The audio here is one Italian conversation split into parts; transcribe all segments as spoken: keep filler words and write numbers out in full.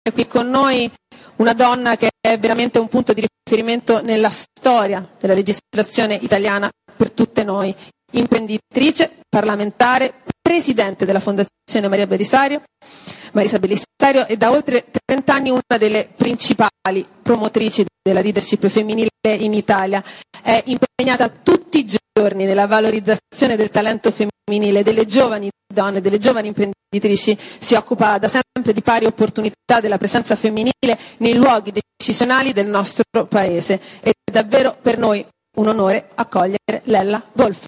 qui con noi una donna che è veramente un punto di riferimento nella storia della legislazione italiana per tutte noi, imprenditrice, parlamentare, presidente della Fondazione Maria Bellisario, Marisa Bellisario e da oltre trent'anni una delle principali promotrici della leadership femminile in Italia. È impegnata tutti i giorni nella valorizzazione del talento femminile, delle giovani donne, delle giovani imprenditrici, si occupa da sempre di pari opportunità della presenza femminile nei luoghi decisionali del nostro Paese. È davvero per noi un onore accogliere Lella Golfo.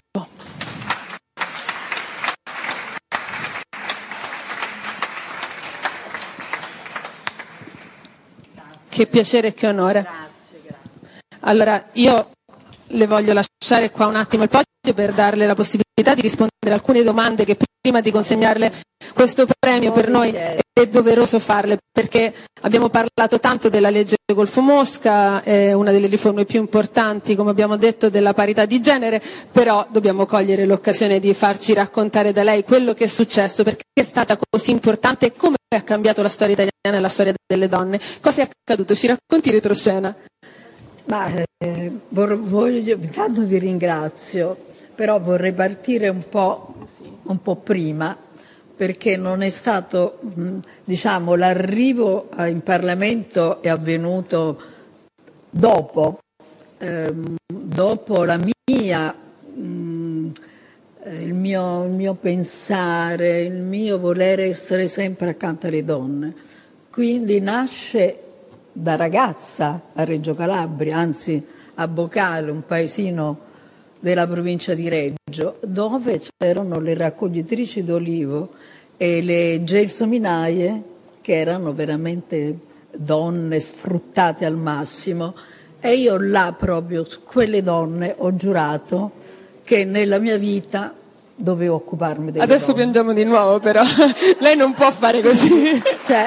Che piacere e che onore. Grazie, grazie. Allora, io le voglio lasciare qua un attimo il podio per darle la possibilità di rispondere a alcune domande che prima di consegnarle questo premio per noi è doveroso farle, perché abbiamo parlato tanto della legge Golfo Mosca, è una delle riforme più importanti, come abbiamo detto, della parità di genere, però dobbiamo cogliere l'occasione di farci raccontare da lei quello che è successo, perché è stata così importante e come ha cambiato la storia italiana e la storia delle donne. Cosa è accaduto? Ci racconti retroscena? Ma eh, voglio, intanto vi ringrazio, però vorrei partire un po', un po' prima, perché non è stato, diciamo, l'arrivo in Parlamento è avvenuto dopo, ehm, dopo la mia, mh, il mio, il mio pensare, il mio voler essere sempre accanto alle donne. Quindi nasce da ragazza a Reggio Calabria, anzi a Bocale, un paesino della provincia di Reggio, dove c'erano le raccoglitrici d'olivo e le gelsominaie, che erano veramente donne sfruttate al massimo, e io là proprio su quelle donne ho giurato che nella mia vita dovevo occuparmi delle Adesso donne. piangiamo di nuovo, però lei non può fare così. Cioè,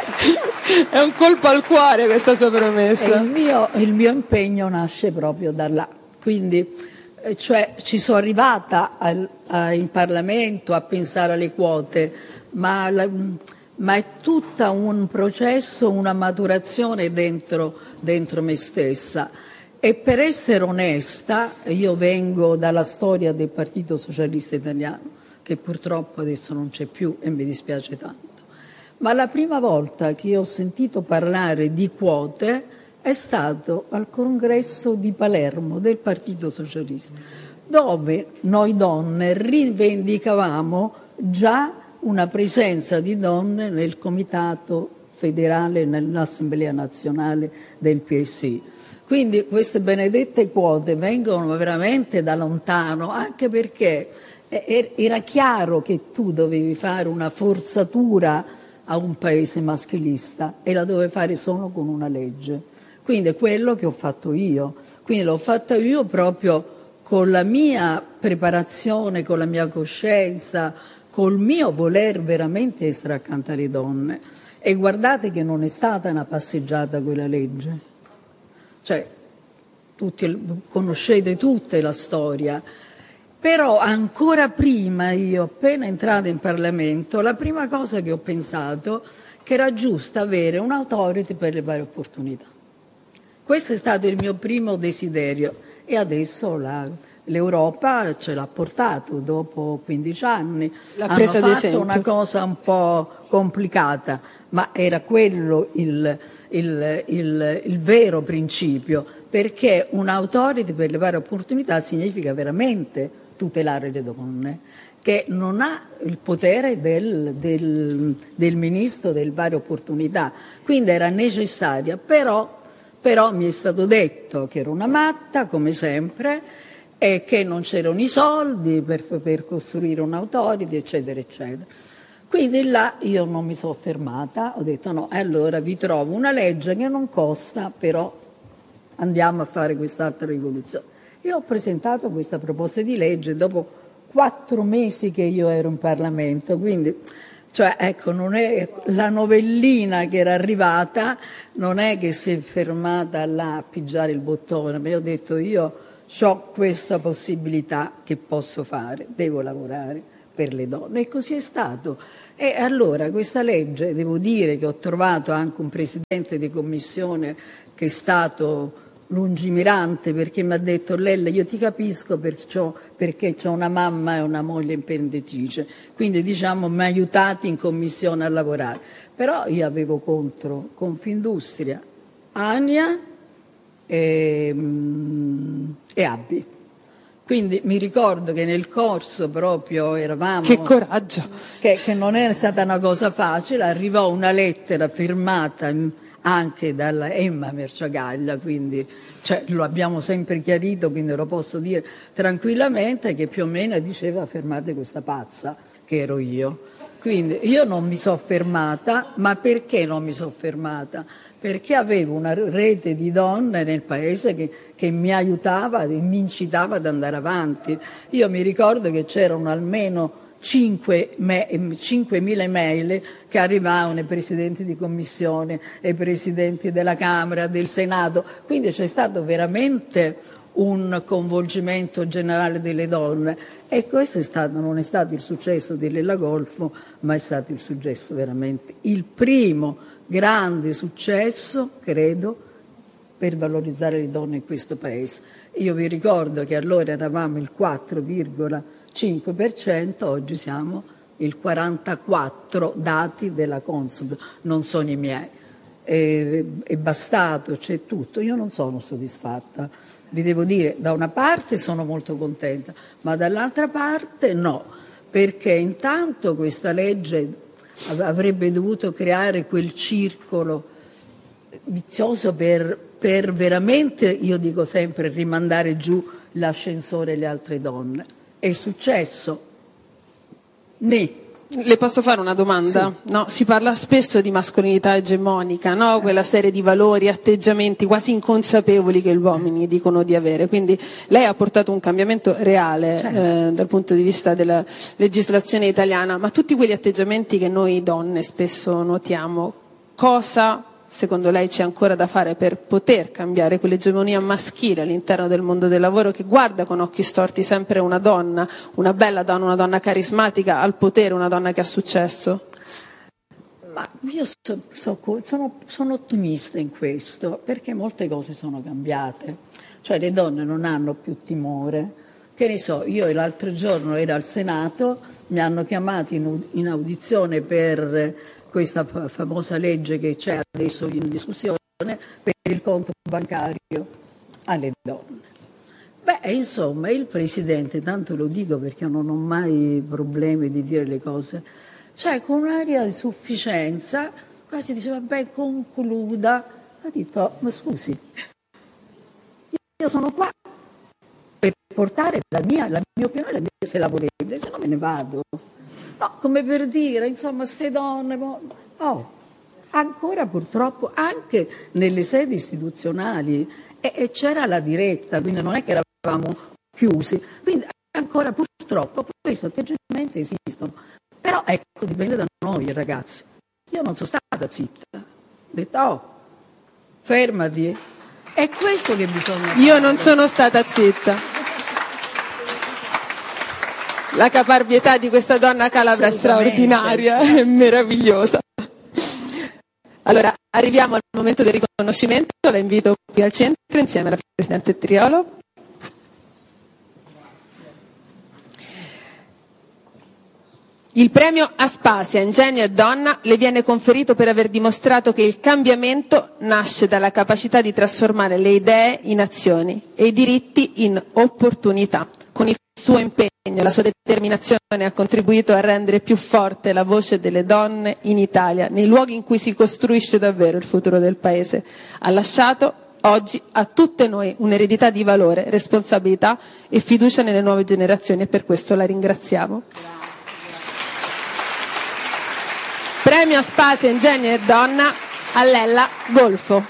è un colpo al cuore questa sua promessa. E il mio, il mio impegno nasce proprio da là. Quindi, eh, cioè, ci sono arrivata al, a, in Parlamento a pensare alle quote, ma, la, ma è tutto un processo, una maturazione dentro, dentro me stessa. E per essere onesta, io vengo dalla storia del Partito Socialista Italiano, che purtroppo adesso non c'è più e mi dispiace tanto. Ma la prima volta che io ho sentito parlare di quote è stato al congresso di Palermo del Partito Socialista, dove noi donne rivendicavamo già una presenza di donne nel comitato federale, nell'Assemblea nazionale del P S I. Quindi queste benedette quote vengono veramente da lontano, anche perché era chiaro che tu dovevi fare una forzatura a un paese maschilista e la dovevi fare solo con una legge. Quindi è quello che ho fatto io. Quindi l'ho fatta io proprio con la mia preparazione, con la mia coscienza, col mio voler veramente essere accanto alle donne. E guardate che non è stata una passeggiata quella legge. Cioè, tutti conoscete tutta la storia, però ancora prima, io appena entrata in Parlamento, la prima cosa che ho pensato che era giusto avere un'autority per le pari opportunità. Questo è stato il mio primo desiderio e adesso la, l'Europa ce l'ha portato dopo quindici anni. L'ha presa Hanno ad fatto esempio. Una cosa un po' complicata, ma era quello il, il, il, il vero principio, perché un'autority per le pari opportunità significa veramente tutelare le donne, che non ha il potere del, del, del ministro delle pari opportunità. Quindi era necessaria, però, però mi è stato detto che ero una matta, come sempre, e che non c'erano i soldi per, per costruire un'autority, eccetera, eccetera. Quindi là io non mi sono fermata, ho detto no, e allora vi trovo una legge che non costa, però andiamo a fare quest'altra rivoluzione. Io ho presentato questa proposta di legge dopo quattro mesi che io ero in Parlamento, quindi cioè, ecco, non è la novellina che era arrivata, non è che si è fermata là a pigiare il bottone, ma io ho detto io ho questa possibilità che posso fare, devo lavorare. per le donne, e così è stato. E allora questa legge, devo dire che ho trovato anche un presidente di commissione che è stato lungimirante, perché mi ha detto: Lella, io ti capisco perciò, perché ho una mamma e una moglie imprenditrice, quindi diciamo mi ha aiutati in commissione a lavorare, però io avevo contro Confindustria, ANIA e, e ABI. Quindi mi ricordo che nel corso proprio eravamo... Che coraggio! Che, che non è stata una cosa facile, arrivò una lettera firmata anche dalla Emma Merciagaglia, quindi cioè, lo abbiamo sempre chiarito, quindi lo posso dire tranquillamente, che più o meno diceva: fermate questa pazza, che ero io. Quindi io non mi sono fermata, ma perché non mi sono fermata? Perché avevo una rete di donne nel paese che, che mi aiutava e mi incitava ad andare avanti. Io mi ricordo che c'erano almeno cinquemila email che arrivavano ai presidenti di commissione, ai presidenti della Camera, del Senato, quindi c'è stato veramente un coinvolgimento generale delle donne, e questo è stato, non è stato il successo di Lella Golfo, ma è stato il successo veramente, il primo grande successo, credo, per valorizzare le donne in questo paese. Io vi ricordo che allora eravamo il quattro virgola cinque per cento, oggi siamo il quarantaquattro per cento, dati della Consob, non sono i miei. È, è bastato, c'è tutto. Io non sono soddisfatta, vi devo dire, da una parte sono molto contenta, ma dall'altra parte no, perché intanto questa legge avrebbe dovuto creare quel circolo vizioso per, per veramente, io dico sempre, rimandare giù l'ascensore e le altre donne. È successo? Né. Le posso fare una domanda? Sì. No, si parla spesso di mascolinità egemonica, no? Quella serie di valori, atteggiamenti quasi inconsapevoli che gli uomini dicono di avere. Quindi lei ha portato un cambiamento reale, certo, eh, dal punto di vista della legislazione italiana, ma tutti quegli atteggiamenti che noi donne spesso notiamo, cosa secondo lei c'è ancora da fare per poter cambiare quell'egemonia maschile all'interno del mondo del lavoro, che guarda con occhi storti sempre una donna, una bella donna, una donna carismatica al potere, una donna che ha successo? Ma io so, so, sono, sono ottimista in questo, perché molte cose sono cambiate, cioè le donne non hanno più timore. Che ne so, io l'altro giorno ero al Senato, mi hanno chiamato in, in audizione per questa famosa legge che c'è adesso in discussione per il conto bancario alle donne. Beh, insomma, il Presidente, tanto lo dico perché non ho mai problemi di dire le cose, cioè con un'aria di sufficienza, quasi diceva: beh, concluda. Ha detto: ma scusi, io sono qua per portare la mia, la mia opinione, la mia, se la volete, se no me ne vado. No, come per dire, insomma, queste donne... Oh, ancora purtroppo, anche nelle sedi istituzionali, e, e c'era la diretta, quindi non è che eravamo chiusi. Quindi ancora purtroppo questi atteggiamenti esistono. Però ecco, dipende da noi ragazzi. Io non sono stata zitta. Ho detto: oh, fermati. È questo che bisogna fare. Io non sono stata zitta. La caparbietà di questa donna calabra è straordinaria, è meravigliosa. Allora, arriviamo al momento del riconoscimento, la invito qui al centro insieme alla Presidente Triolo. Il premio Aspasia, Ingegno e Donna, le viene conferito per aver dimostrato che il cambiamento nasce dalla capacità di trasformare le idee in azioni e i diritti in opportunità. Con il suo impegno, la sua determinazione ha contribuito a rendere più forte la voce delle donne in Italia, nei luoghi in cui si costruisce davvero il futuro del Paese. Ha lasciato oggi a tutte noi un'eredità di valore, responsabilità e fiducia nelle nuove generazioni, e per questo la ringraziamo. Premio Aspasia, Ingegno e Donna a Lella Golfo.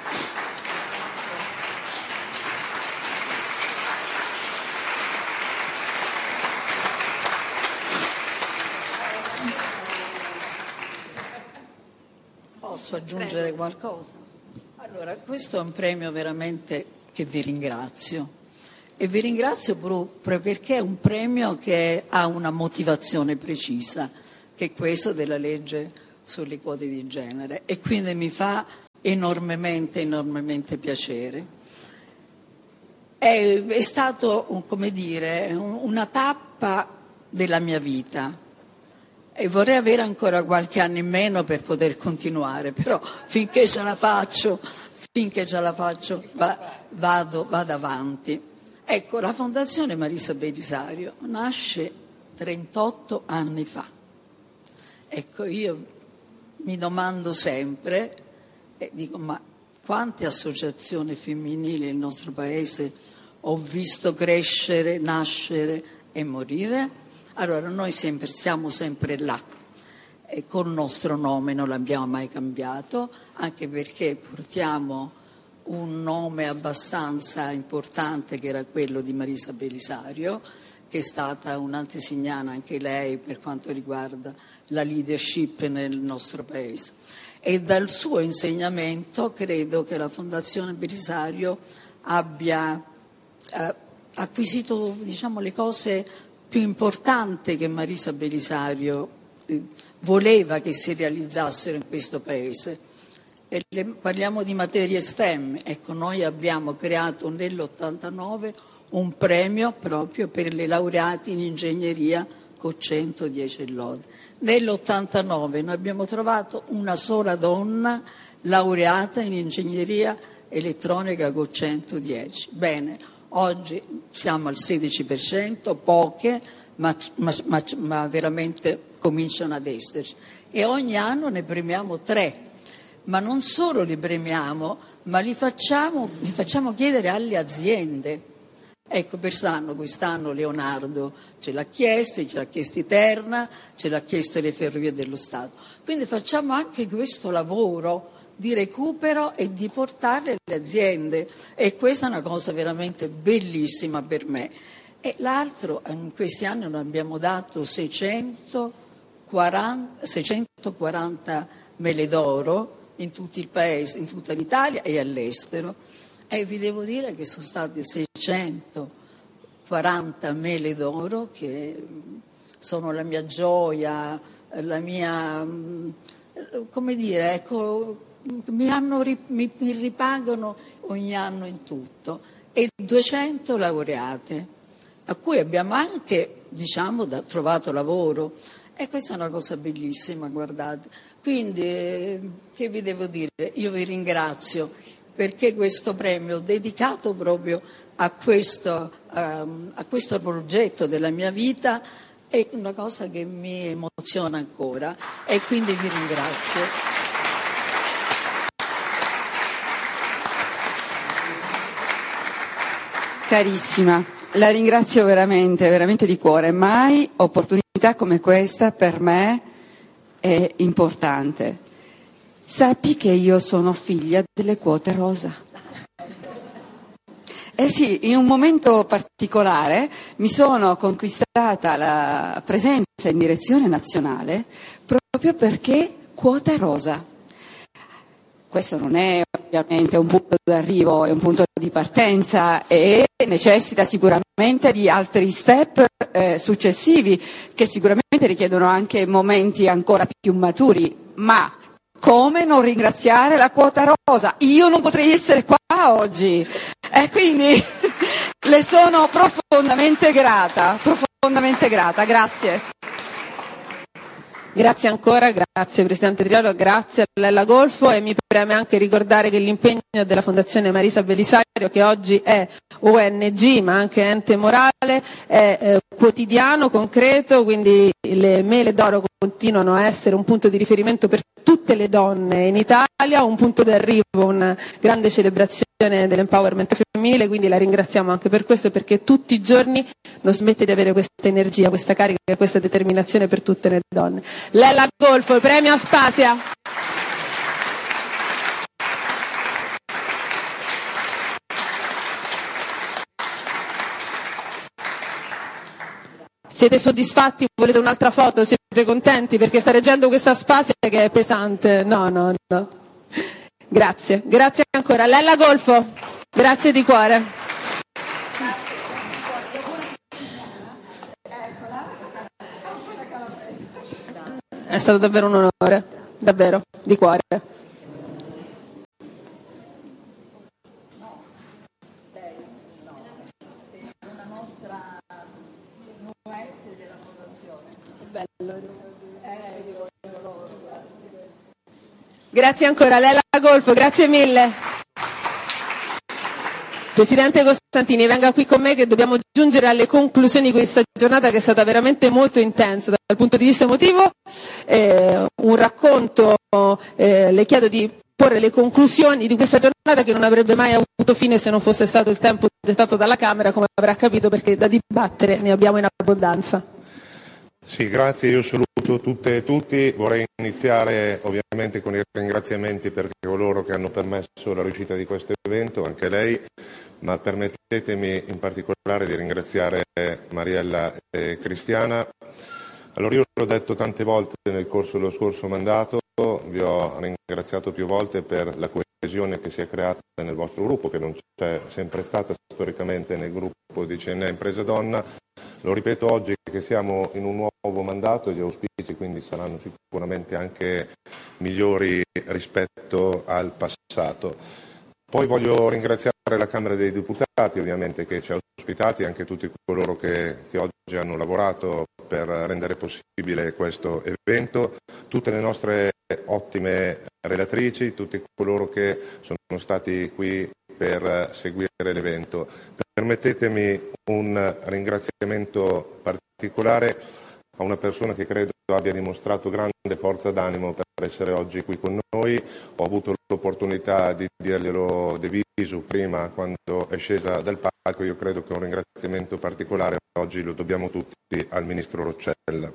Posso aggiungere qualcosa? Allora, questo è un premio veramente che vi ringrazio, E vi ringrazio proprio perché è un premio che ha una motivazione precisa, che è questa della legge sulle quote di genere, e quindi mi fa enormemente, enormemente piacere. È, è stato, come dire, una tappa della mia vita e vorrei avere ancora qualche anno in meno per poter continuare, però finché ce la faccio, finché ce la faccio va, vado, vado avanti. Ecco, la Fondazione Marisa Belisario nasce trentotto anni fa. Ecco, io mi domando sempre, e dico, ma quante associazioni femminili nel nostro paese ho visto crescere, nascere e morire? Allora, noi sempre, siamo sempre là, e col nostro nome non l'abbiamo mai cambiato, anche perché portiamo un nome abbastanza importante che era quello di Marisa Belisario, che è stata un'antesignana anche lei per quanto riguarda la leadership nel nostro paese. E dal suo insegnamento credo che la Fondazione Belisario abbia eh, acquisito, diciamo, le cose più importanti che Marisa Belisario eh, voleva che si realizzassero in questo paese. E le, parliamo di materie STEM, ecco, noi abbiamo creato nell'ottantanove un premio proprio per le laureati in ingegneria con centodieci lode. Nell'ottantanove noi abbiamo trovato una sola donna laureata in ingegneria elettronica con centodieci. Bene, oggi siamo al sedici per cento, poche, ma, ma, ma, ma veramente cominciano ad esserci. E ogni anno ne premiamo tre. Ma non solo li premiamo, ma li facciamo, li facciamo chiedere alle aziende. Ecco, quest'anno, quest'anno Leonardo ce l'ha chiesto, ce l'ha chiesto Terna, ce l'ha chiesto le Ferrovie dello Stato. Quindi facciamo anche questo lavoro di recupero e di portarle alle aziende, e questa è una cosa veramente bellissima per me. E l'altro, in questi anni noi abbiamo dato seicentoquaranta, seicentoquaranta mele d'oro in tutto il paese, in tutta l'Italia e all'estero, e vi devo dire che sono state seicentoquaranta mele d'oro che sono la mia gioia, la mia, come dire, ecco, mi, hanno, mi, mi ripagano ogni anno in tutto, e duecento laureate, a cui abbiamo anche, diciamo, da, trovato lavoro. E questa è una cosa bellissima, guardate. Quindi, eh, che vi devo dire? Io vi ringrazio perché questo premio dedicato proprio a questo, um, a questo progetto della mia vita è una cosa che mi emoziona ancora, e quindi vi ringrazio. Carissima, la ringrazio veramente, veramente di cuore. Mai opportunità come questa per me è importante. Sappi che io sono figlia delle quote rosa. Eh sì, in un momento particolare mi sono conquistata la presenza in direzione nazionale proprio perché quota rosa. Questo non è ovviamente un punto d'arrivo, è un punto di partenza e necessita sicuramente di altri step eh, successivi che sicuramente richiedono anche momenti ancora più maturi, ma come non ringraziare la quota rosa? Io non potrei essere qua oggi e quindi le sono profondamente grata, profondamente grata, grazie. Grazie ancora, grazie Presidente Triolo, grazie a Lella Golfo, e mi preme anche ricordare che l'impegno della Fondazione Marisa Belisario, che oggi è O N G ma anche ente morale, è eh, quotidiano, concreto, quindi le mele d'oro continuano a essere un punto di riferimento per tutte le donne in Italia, un punto d'arrivo, una grande celebrazione dell'empowerment femminile, quindi la ringraziamo anche per questo, perché tutti i giorni non smette di avere questa energia, questa carica e questa determinazione per tutte le donne. Lella Golfo, il premio Aspasia. Siete soddisfatti? Volete un'altra foto? Siete contenti? Perché sta reggendo questa Aspasia che è pesante. No, no, no. Grazie. Grazie ancora. Lella Golfo, grazie di cuore. stato davvero un onore, davvero, di cuore. Grazie ancora, Lella Golfo, grazie mille. Presidente Costantini, venga qui con me che dobbiamo giungere alle conclusioni di questa giornata che è stata veramente molto intensa dal punto di vista emotivo. Eh, un racconto, eh, le chiedo di porre le conclusioni di questa giornata che non avrebbe mai avuto fine se non fosse stato il tempo dettato dalla Camera, come avrà capito, perché da dibattere ne abbiamo in abbondanza. Sì, grazie, io saluto tutte e tutti. Vorrei iniziare ovviamente con i ringraziamenti per coloro che hanno permesso la riuscita di questo evento, anche lei, ma permettetemi in particolare di ringraziare Mariella e Cristiana. Allora, io l'ho detto tante volte nel corso dello scorso mandato, vi ho ringraziato più volte per la coesione che si è creata nel vostro gruppo, che non c'è sempre stata storicamente nel gruppo di C N A Impresa Donna. Lo ripeto oggi che siamo in un nuovo mandato e gli auspici quindi saranno sicuramente anche migliori rispetto al passato. Poi voglio ringraziare la Camera dei Deputati ovviamente che ci ha ospitati, anche tutti coloro che, che oggi hanno lavorato per rendere possibile questo evento, tutte le nostre ottime relatrici, tutti coloro che sono stati qui per seguire l'evento. Permettetemi un ringraziamento particolare a una persona che credo abbia dimostrato grande forza d'animo per essere oggi qui con noi. Ho avuto l'opportunità di dirglielo de visu prima quando è scesa dal palco. Io credo che un ringraziamento particolare oggi lo dobbiamo tutti al Ministro Roccella.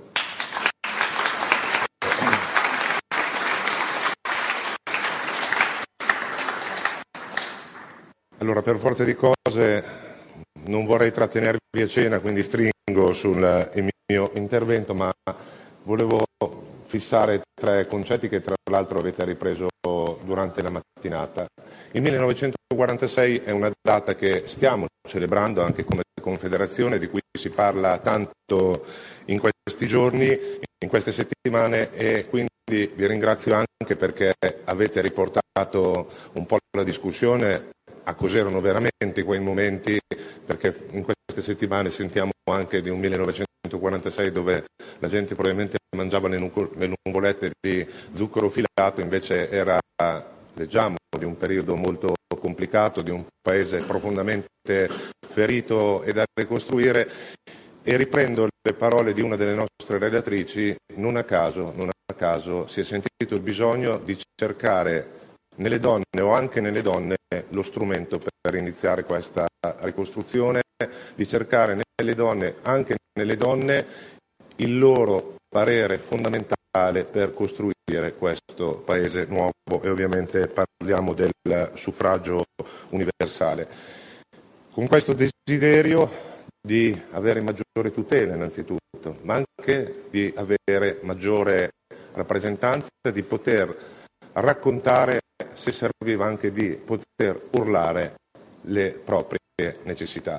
Allora, per forza di cose non vorrei trattenervi a cena, quindi stringo sul mio intervento, ma volevo fissare tre concetti che tra l'altro avete ripreso durante la mattinata. Il millenovecentoquarantasei è una data che stiamo celebrando anche come Confederazione, di cui si parla tanto in questi giorni, in queste settimane, e quindi vi ringrazio anche perché avete riportato un po' la discussione a cos'erano veramente quei momenti, perché in queste settimane sentiamo anche di un millenovecentoquarantasei dove la gente probabilmente mangiava le nuvolette di zucchero filato, invece era, leggiamo, di un periodo molto complicato, di un paese profondamente ferito e da ricostruire. E riprendo le parole di una delle nostre relatrici, non a caso, non a caso si è sentito il bisogno di cercare nelle donne o anche nelle donne lo strumento per iniziare questa ricostruzione, di cercare nelle donne, anche nelle donne, il loro parere fondamentale per costruire questo paese nuovo, e ovviamente parliamo del suffragio universale. Con questo desiderio di avere maggiore tutela innanzitutto, ma anche di avere maggiore rappresentanza, di poter raccontare, se serviva anche di poter urlare le proprie necessità.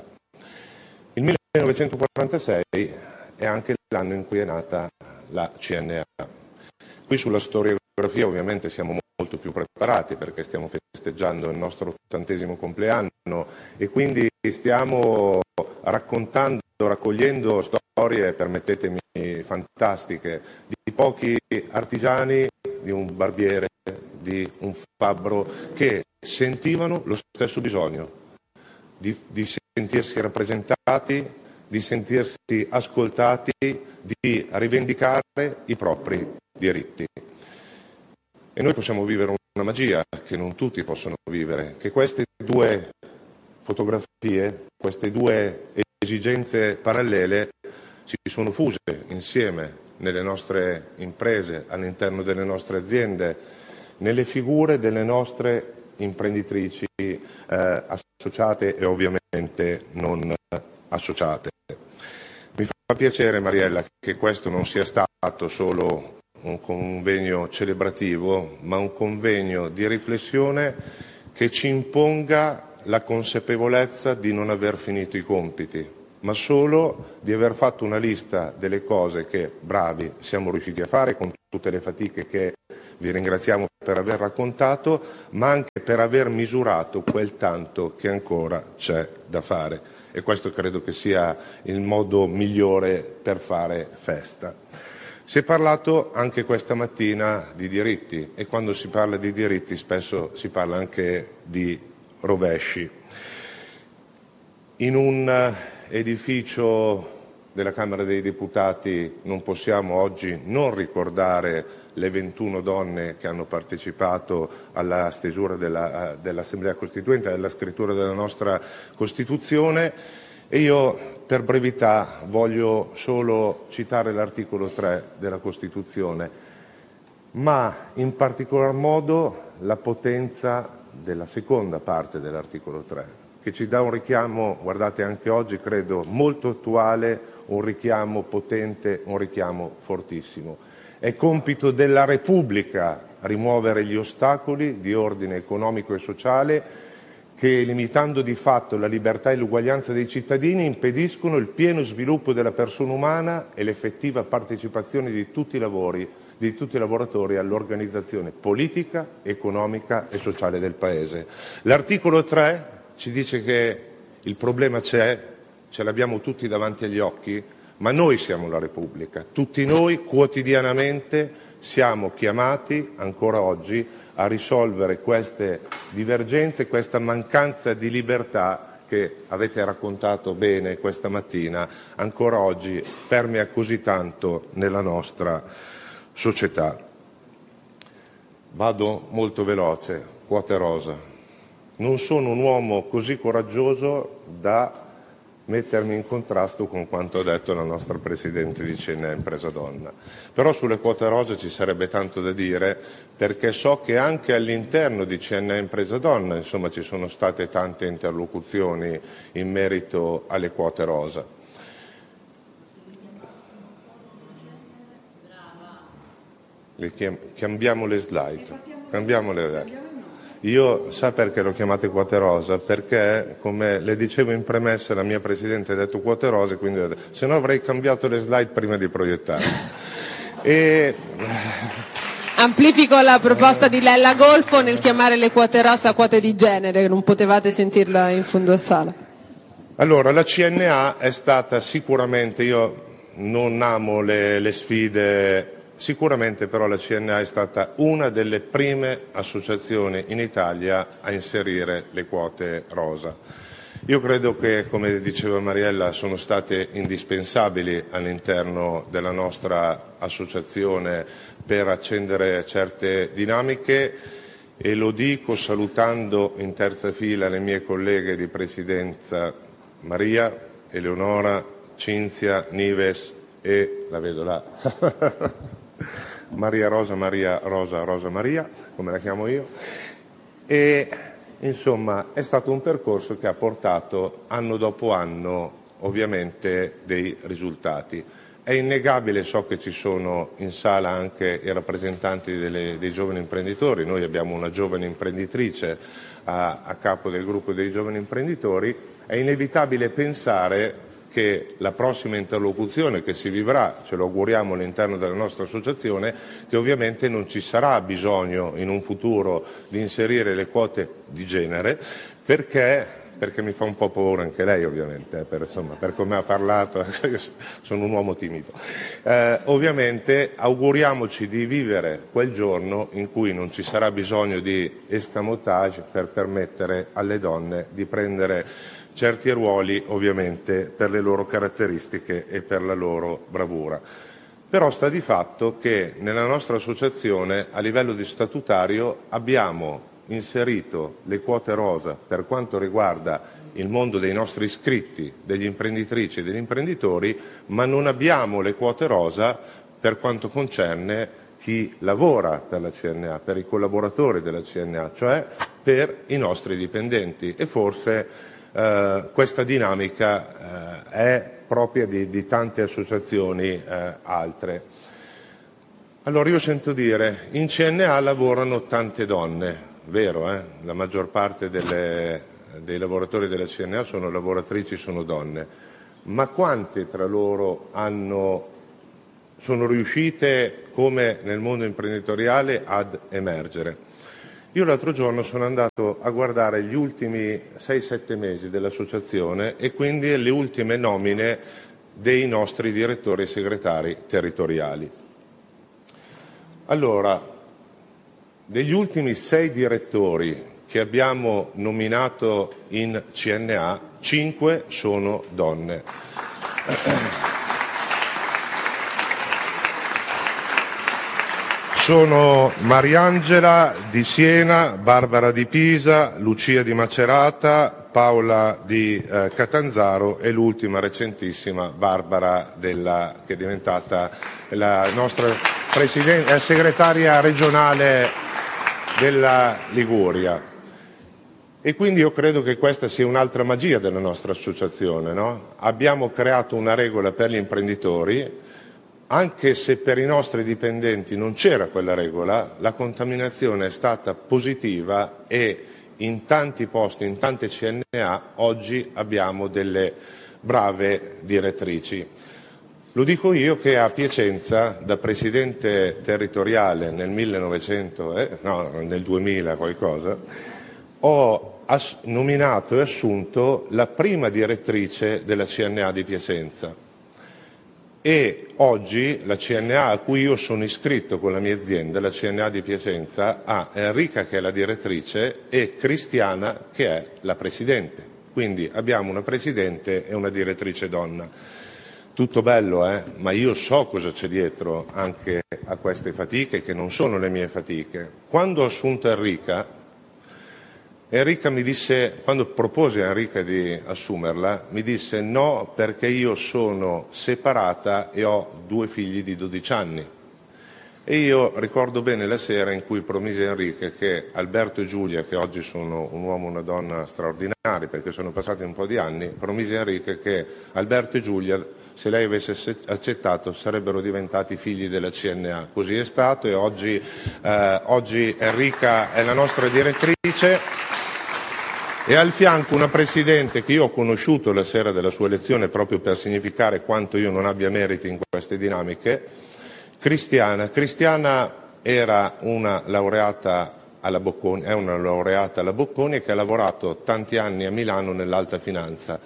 Il millenovecentoquarantasei è anche l'anno in cui è nata la C N A. Qui sulla storiografia ovviamente siamo molto più preparati perché stiamo festeggiando il nostro ottantesimo compleanno e quindi stiamo raccontando, raccogliendo storie, permettetemi, fantastiche, di pochi artigiani, di un barbiere, di un fabbro, che sentivano lo stesso bisogno di, di sentirsi rappresentati, di sentirsi ascoltati, di rivendicare i propri diritti. E noi possiamo vivere una magia che non tutti possono vivere, che queste due fotografie, queste due esigenze parallele si sono fuse insieme nelle nostre imprese, all'interno delle nostre aziende, nelle figure delle nostre imprenditrici eh, associate e ovviamente non associate. Mi fa piacere, Mariella, che questo non sia stato solo un convegno celebrativo, ma un convegno di riflessione che ci imponga la consapevolezza di non aver finito i compiti, ma solo di aver fatto una lista delle cose che, bravi, siamo riusciti a fare con tutte le fatiche che vi ringraziamo per aver raccontato, ma anche per aver misurato quel tanto che ancora c'è da fare. E questo credo che sia il modo migliore per fare festa. Si è parlato anche questa mattina di diritti, e quando si parla di diritti spesso si parla anche di rovesci. In un edificio della Camera dei Deputati non possiamo oggi non ricordare le ventuno donne che hanno partecipato alla stesura della, dell'Assemblea Costituente, alla scrittura della nostra Costituzione, e io per brevità voglio solo citare l'articolo tre della Costituzione, ma in particolar modo la potenza della seconda parte dell'articolo tre, che ci dà un richiamo, guardate anche oggi credo molto attuale, un richiamo potente, un richiamo fortissimo. È compito della Repubblica rimuovere gli ostacoli di ordine economico e sociale che, limitando di fatto la libertà e l'uguaglianza dei cittadini, impediscono il pieno sviluppo della persona umana e l'effettiva partecipazione di tutti i lavori, di tutti i lavoratori all'organizzazione politica, economica e sociale del Paese. L'articolo tre ci dice che il problema c'è, ce l'abbiamo tutti davanti agli occhi, ma noi siamo la Repubblica. Tutti noi quotidianamente siamo chiamati ancora oggi a risolvere queste divergenze, questa mancanza di libertà che avete raccontato bene questa mattina, ancora oggi permea così tanto nella nostra società. Vado molto veloce, quote rosa. Non sono un uomo così coraggioso da mettermi in contrasto con quanto ha detto la nostra Presidente di C N A Impresa Donna. Però sulle quote rosa ci sarebbe tanto da dire, perché so che anche all'interno di C N A Impresa Donna, insomma, ci sono state tante interlocuzioni in merito alle quote rosa. Le chiam- cambiamo le slide. Cambiamo le slide. Io sa perché l'ho chiamate quote rosa? Perché, come le dicevo in premessa, la mia Presidente ha detto quote rose, quindi se no avrei cambiato le slide prima di proiettare. E... Amplifico la proposta di Lella Golfo nel chiamare le quote rosa quote di genere, non potevate sentirla in fondo a sala. Allora, la C N A è stata sicuramente, io non amo le, le sfide, sicuramente però la C N A è stata una delle prime associazioni in Italia a inserire le quote rosa. Io credo che, come diceva Mariella, sono state indispensabili all'interno della nostra associazione per accendere certe dinamiche, e lo dico salutando in terza fila le mie colleghe di presidenza Maria, Eleonora, Cinzia, Nives e, la vedo là, Maria Rosa, Maria Rosa, Rosa Maria, come la chiamo io, e insomma è stato un percorso che ha portato anno dopo anno ovviamente dei risultati. È innegabile, so che ci sono in sala anche i rappresentanti delle, dei giovani imprenditori, noi abbiamo una giovane imprenditrice a, a capo del gruppo dei giovani imprenditori, è inevitabile pensare che la prossima interlocuzione che si vivrà, ce lo auguriamo all'interno della nostra associazione, che ovviamente non ci sarà bisogno in un futuro di inserire le quote di genere, perché, perché mi fa un po' paura anche lei ovviamente, per, insomma, per come ha parlato, io sono un uomo timido. Eh, ovviamente auguriamoci di vivere quel giorno in cui non ci sarà bisogno di escamotage per permettere alle donne di prendere certi ruoli, ovviamente per le loro caratteristiche e per la loro bravura. Però sta di fatto che nella nostra associazione a livello di statutario abbiamo inserito le quote rosa per quanto riguarda il mondo dei nostri iscritti, degli imprenditrici e degli imprenditori, ma non abbiamo le quote rosa per quanto concerne chi lavora per la C N A, per i collaboratori della C N A, cioè per i nostri dipendenti, e forse Uh, questa dinamica uh, è propria di, di tante associazioni uh, altre. Allora io sento dire, in C N A lavorano tante donne, vero, eh? La maggior parte delle, dei lavoratori della C N A sono lavoratrici, sono donne, ma quante tra loro hanno sono riuscite, come nel mondo imprenditoriale, ad emergere. Io l'altro giorno sono andato a guardare gli ultimi sei sette mesi dell'associazione e quindi le ultime nomine dei nostri direttori e segretari territoriali. Allora, degli ultimi sei direttori che abbiamo nominato in C N A, cinque sono donne. Sono Mariangela di Siena, Barbara di Pisa, Lucia di Macerata, Paola di eh, Catanzaro e l'ultima recentissima Barbara della, che è diventata la nostra presidente, eh, segretaria regionale della Liguria. E quindi io credo che questa sia un'altra magia della nostra associazione, no? Abbiamo creato una regola per gli imprenditori. Anche se per i nostri dipendenti non c'era quella regola, la contaminazione è stata positiva e in tanti posti, in tante C N A, oggi abbiamo delle brave direttrici. Lo dico io che a Piacenza, da presidente territoriale nel millenovecento, eh, no, nel duemila qualcosa, ho ass- nominato e assunto la prima direttrice della C N A di Piacenza. E oggi la C N A a cui io sono iscritto con la mia azienda, la C N A di Piacenza, ha Enrica che è la direttrice e Cristiana che è la presidente. Quindi abbiamo una presidente e una direttrice donna. Tutto bello, eh? Ma io so cosa c'è dietro anche a queste fatiche, che non sono le mie fatiche. Quando ho assunto Enrica, Enrica mi disse, quando proposi a Enrica di assumerla, mi disse no perché io sono separata e ho due figli di dodici anni. E io ricordo bene la sera in cui promisi a Enrica che Alberto e Giulia, che oggi sono un uomo e una donna straordinari perché sono passati un po' di anni, promisi a Enrica che Alberto e Giulia, se lei avesse accettato, sarebbero diventati figli della C N A. Così è stato e oggi, eh, oggi Enrica è la nostra direttrice. E al fianco una presidente che io ho conosciuto la sera della sua elezione proprio per significare quanto io non abbia meriti in queste dinamiche, Cristiana. Cristiana era una laureata alla Bocconi, è una laureata alla Bocconi che ha lavorato tanti anni a Milano nell'alta finanza.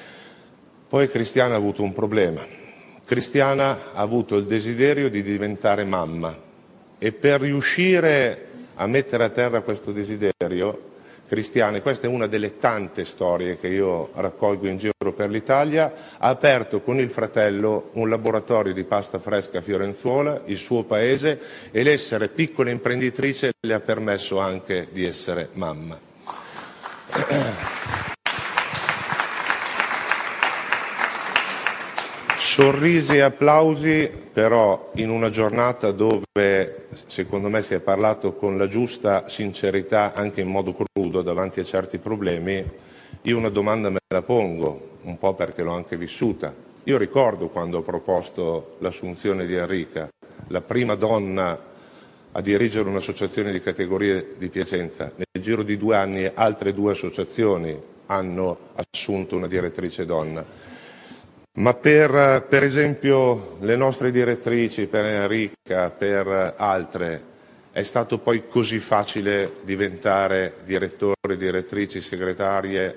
Poi Cristiana ha avuto un problema. Cristiana ha avuto il desiderio di diventare mamma e per riuscire a mettere a terra questo desiderio, Cristiana, questa è una delle tante storie che io raccolgo in giro per l'Italia, ha aperto con il fratello un laboratorio di pasta fresca a Fiorenzuola, il suo paese, e l'essere piccola imprenditrice le ha permesso anche di essere mamma. Sorrisi e applausi, però in una giornata dove secondo me si è parlato con la giusta sincerità anche in modo crudo davanti a certi problemi, io una domanda me la pongo, un po' perché l'ho anche vissuta. Io ricordo quando ho proposto l'assunzione di Enrica, la prima donna a dirigere un'associazione di categorie di Piacenza. Nel giro di due anni altre due associazioni hanno assunto una direttrice donna. Ma per, per esempio, le nostre direttrici, per Enrica, per altre, è stato poi così facile diventare direttori, direttrici, segretarie,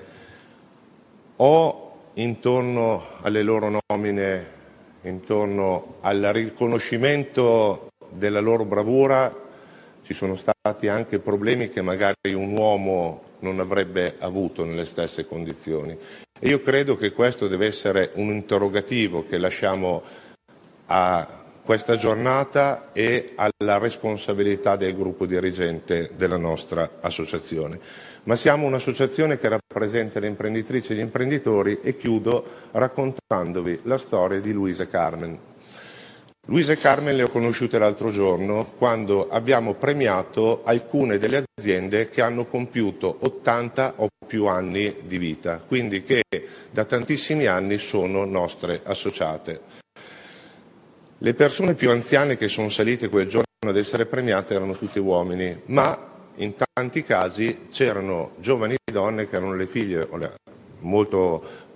o intorno alle loro nomine, intorno al riconoscimento della loro bravura, ci sono stati anche problemi che magari un uomo non avrebbe avuto nelle stesse condizioni. E io credo che questo deve essere un interrogativo che lasciamo a questa giornata e alla responsabilità del gruppo dirigente della nostra associazione. Ma siamo un'associazione che rappresenta le imprenditrici e gli imprenditori e chiudo raccontandovi la storia di Luisa Carmen. Luisa e Carmen le ho conosciute l'altro giorno quando abbiamo premiato alcune delle aziende che hanno compiuto ottanta o più anni di vita, quindi che da tantissimi anni sono nostre associate. Le persone più anziane che sono salite quel giorno ad essere premiate erano tutte uomini, ma in tanti casi c'erano giovani donne che erano le figlie molto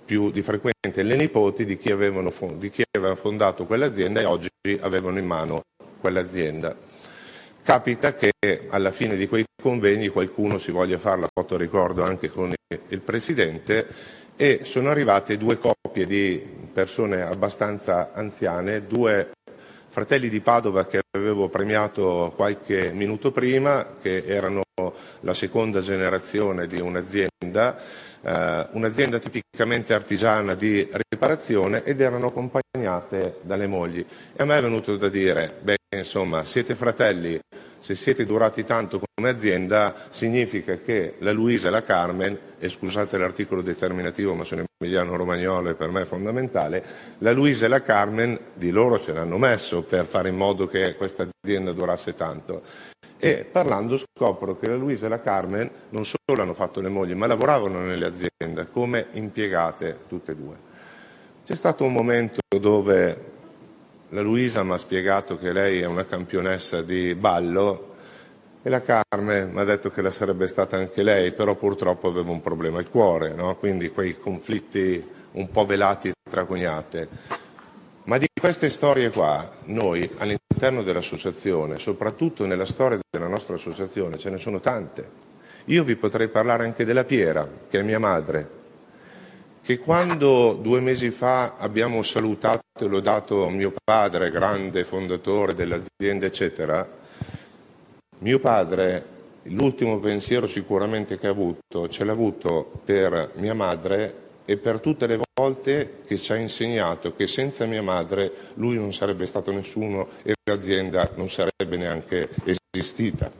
più di frequente le nipoti di chi, avevano, di chi aveva fondato quell'azienda e oggi avevano in mano quell'azienda. Capita che alla fine di quei convegni qualcuno si voglia fare la foto ricordo anche con il Presidente e sono arrivate due coppie di persone abbastanza anziane, due fratelli di Padova che avevo premiato qualche minuto prima, che erano la seconda generazione di un'azienda, eh, un'azienda tipicamente artigiana di riparazione, ed erano accompagnate dalle mogli. E a me è venuto da dire, beh, insomma, siete fratelli, se siete durati tanto come azienda, significa che la Luisa e la Carmen, e scusate l'articolo determinativo ma sono emiliano romagnolo e per me è fondamentale, la Luisa e la Carmen di loro ce l'hanno messo per fare in modo che questa azienda durasse tanto. E parlando scopro che la Luisa e la Carmen non solo hanno fatto le mogli, ma lavoravano nelle aziende come impiegate tutte e due. C'è stato un momento dove la Luisa mi ha spiegato che lei è una campionessa di ballo e la Carmen mi ha detto che la sarebbe stata anche lei, però purtroppo aveva un problema al cuore, no? Quindi quei conflitti un po' velati tra cognate. Ma di queste storie qua, noi all'interno dell'associazione, soprattutto nella storia della nostra associazione, ce ne sono tante. Io vi potrei parlare anche della Piera, che è mia madre, che quando due mesi fa abbiamo salutato e lodato mio padre, grande fondatore dell'azienda, eccetera, mio padre, l'ultimo pensiero sicuramente che ha avuto, ce l'ha avuto per mia madre e per tutte le volte che ci ha insegnato che senza mia madre lui non sarebbe stato nessuno e l'azienda non sarebbe neanche esistita.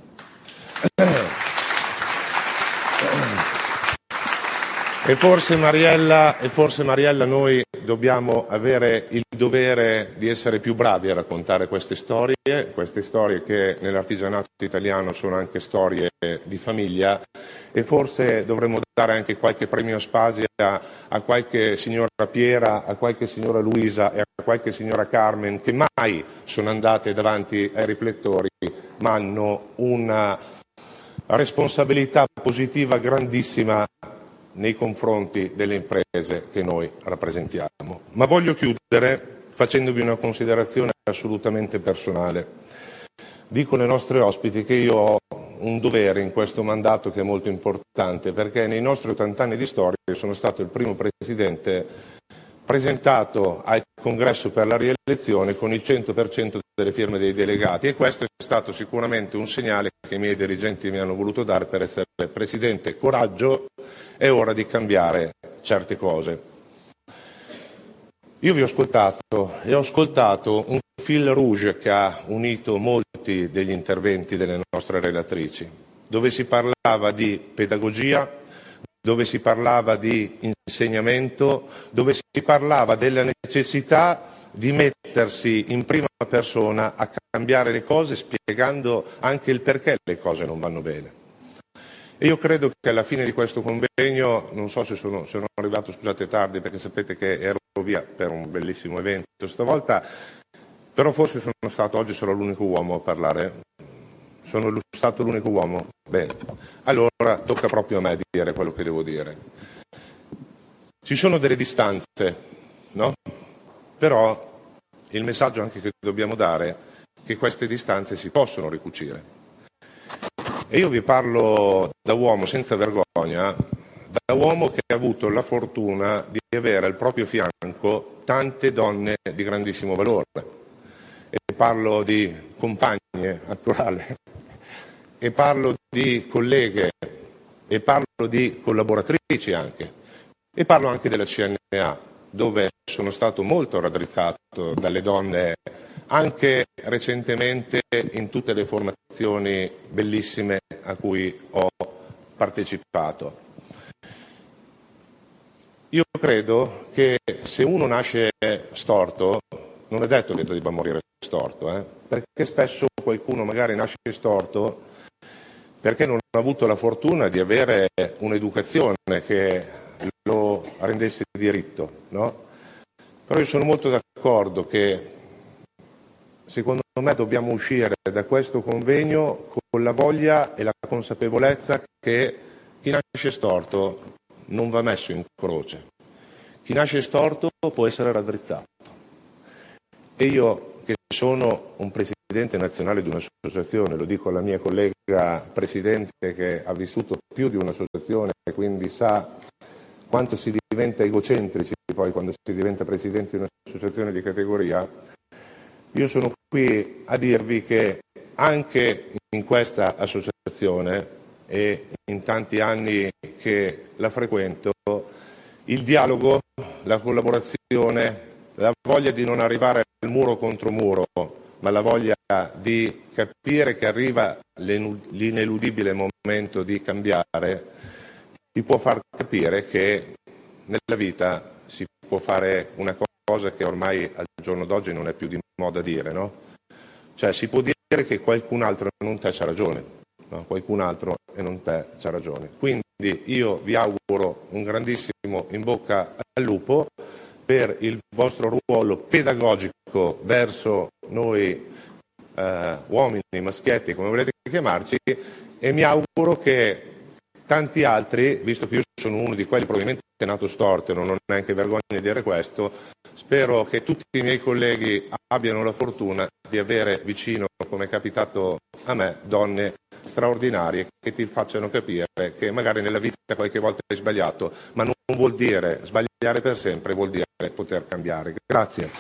E forse Mariella, e forse Mariella noi dobbiamo avere il dovere di essere più bravi a raccontare queste storie, queste storie che nell'artigianato italiano sono anche storie di famiglia, e forse dovremmo dare anche qualche premio Spasia a qualche signora Piera, a qualche signora Luisa e a qualche signora Carmen che mai sono andate davanti ai riflettori, ma hanno una responsabilità positiva grandissima nei confronti delle imprese che noi rappresentiamo. Ma voglio chiudere facendovi una considerazione assolutamente personale. Dico ai nostri ospiti che io ho un dovere in questo mandato che è molto importante, perché nei nostri ottanta anni di storia sono stato il primo presidente presentato al congresso per la rielezione con il cento per cento delle firme dei delegati, e questo è stato sicuramente un segnale che i miei dirigenti mi hanno voluto dare per essere presidente. Coraggio, è ora di cambiare certe cose. Io vi ho ascoltato e ho ascoltato un fil rouge che ha unito molti degli interventi delle nostre relatrici, dove si parlava di pedagogia, dove si parlava di insegnamento, dove si parlava della necessità di mettersi in prima persona a cambiare le cose, spiegando anche il perché le cose non vanno bene. E io credo che alla fine di questo convegno, non so se sono, sono arrivato, scusate, tardi, perché sapete che ero via per un bellissimo evento stavolta, però forse sono stato oggi solo l'unico uomo a parlare. Sono stato l'unico uomo? Bene. Allora tocca proprio a me dire quello che devo dire. Ci sono delle distanze, no? Però il messaggio anche che dobbiamo dare è che queste distanze si possono ricucire. E io vi parlo da uomo senza vergogna, da uomo che ha avuto la fortuna di avere al proprio fianco tante donne di grandissimo valore. E parlo di compagne, naturale, e parlo di colleghe, e parlo di collaboratrici anche, e parlo anche della C N A, dove sono stato molto raddrizzato dalle donne anche recentemente in tutte le formazioni bellissime a cui ho partecipato. Io credo che se uno nasce storto, non è detto che debba morire storto, eh? Perché spesso qualcuno magari nasce storto perché non ha avuto la fortuna di avere un'educazione che lo rendesse diritto, no? Però io sono molto d'accordo che secondo me dobbiamo uscire da questo convegno con la voglia e la consapevolezza che chi nasce storto non va messo in croce. chi nasce storto può essere raddrizzato. E io, che sono un presidente nazionale di un'associazione, lo dico alla mia collega presidente che ha vissuto più di un'associazione e quindi sa quanto si diventa egocentrici poi quando si diventa presidente di un'associazione di categoria, io sono qui a dirvi che anche in questa associazione e in tanti anni che la frequento, il dialogo, la collaborazione, la voglia di non arrivare al muro contro muro, ma la voglia di capire che arriva l'ineludibile momento di cambiare, ti può far capire che nella vita si può fare una cosa che ormai al giorno d'oggi non è più di moda dire, no? Cioè si può dire che qualcun altro e non te c'ha ragione, no? Qualcun altro e non te c'ha ragione. Quindi io vi auguro un grandissimo in bocca al lupo per il vostro ruolo pedagogico verso noi eh, uomini, maschietti, come volete chiamarci, e mi auguro che tanti altri, visto che io sono uno di quelli probabilmente nato storto, non ho neanche vergogna di dire questo, spero che tutti i miei colleghi abbiano la fortuna di avere vicino, come è capitato a me, donne straordinarie che ti facciano capire che magari nella vita qualche volta hai sbagliato, ma non vuol dire sbagliare per sempre, vuol dire poter cambiare. Grazie.